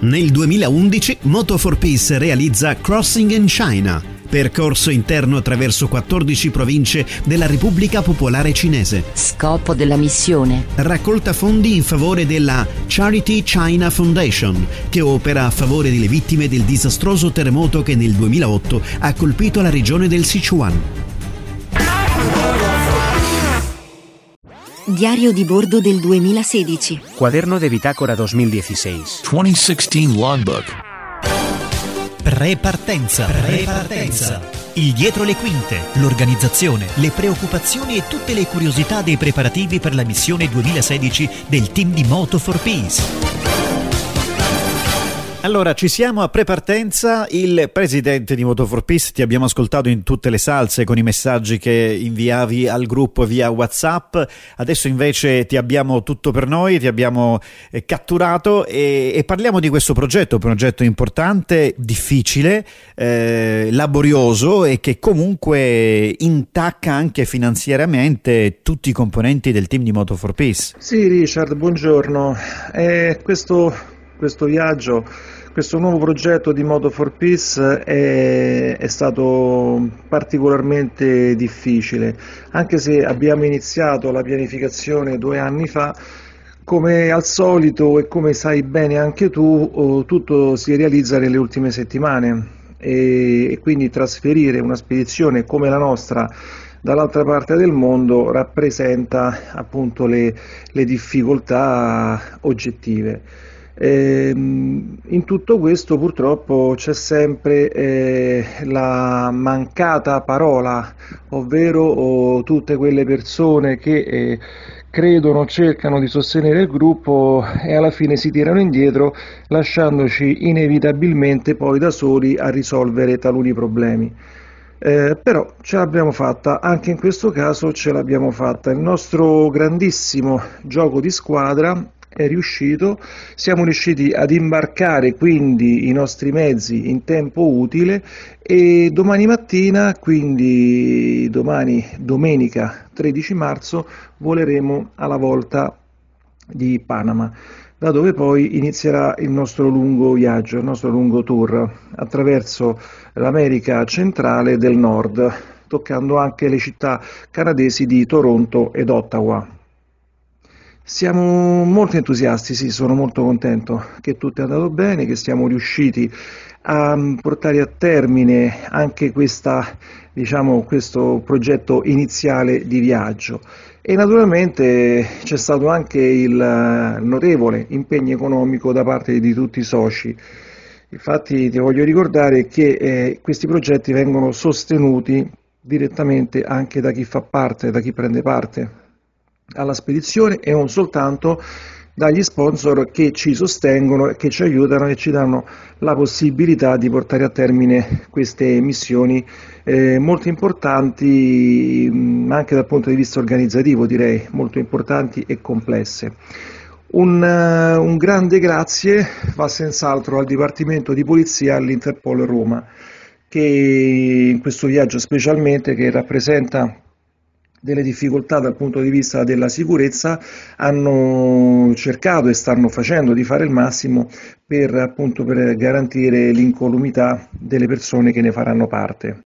Nel 2011 Moto4Peace realizza Crossing in China, percorso interno attraverso 14 province della Repubblica Popolare Cinese. Scopo della missione: raccolta fondi in favore della Charity China Foundation, che opera a favore delle vittime del disastroso terremoto che nel 2008 ha colpito la regione del Sichuan. Diario di bordo del 2016. Cuaderno de bitácora 2016. 2016 Logbook. Prepartenza. Il dietro le quinte, l'organizzazione, le preoccupazioni e tutte le curiosità dei preparativi per la missione 2016 del team di Moto4Peace. Allora, ci siamo a Prepartenza. Il presidente di Moto4Peace, ti abbiamo ascoltato in tutte le salse con i messaggi che inviavi al gruppo via WhatsApp. Adesso invece ti abbiamo tutto per noi, ti abbiamo catturato e parliamo di questo progetto, un progetto importante, difficile, laborioso e che comunque intacca anche finanziariamente tutti i componenti del team di Moto4Peace. Sì, Richard, buongiorno. Questo viaggio, questo nuovo progetto di Moto4Peace è stato particolarmente difficile, anche se abbiamo iniziato la pianificazione 2 anni fa. Come al solito e come sai bene anche tu, tutto si realizza nelle ultime settimane e quindi trasferire una spedizione come la nostra dall'altra parte del mondo rappresenta appunto le difficoltà oggettive. In tutto questo purtroppo c'è sempre la mancata parola, ovvero tutte quelle persone che credono, cercano di sostenere il gruppo e alla fine si tirano indietro, lasciandoci inevitabilmente poi da soli a risolvere taluni problemi. Però ce l'abbiamo fatta, anche in questo caso ce l'abbiamo fatta. Il nostro grandissimo gioco di squadra è riuscito, siamo riusciti ad imbarcare quindi i nostri mezzi in tempo utile e domani mattina, quindi domani domenica 13 marzo, voleremo alla volta di Panama, da dove poi inizierà il nostro lungo viaggio, il nostro lungo tour attraverso l'America centrale del nord, toccando anche le città canadesi di Toronto ed Ottawa. Siamo molto entusiasti, sì, sono molto contento che tutto è andato bene, che siamo riusciti a portare a termine anche questo progetto iniziale di viaggio. E naturalmente c'è stato anche il notevole impegno economico da parte di tutti i soci. Infatti ti voglio ricordare che questi progetti vengono sostenuti direttamente anche da chi fa parte, da chi prende parte alla spedizione e non soltanto dagli sponsor che ci sostengono, che ci aiutano e ci danno la possibilità di portare a termine queste missioni molto importanti, anche dal punto di vista organizzativo, direi molto importanti e complesse. Un grande grazie va senz'altro al Dipartimento di Polizia all'Interpol Roma, che in questo viaggio specialmente, che rappresenta delle difficoltà dal punto di vista della sicurezza, hanno cercato e stanno facendo di fare il massimo per garantire l'incolumità delle persone che ne faranno parte.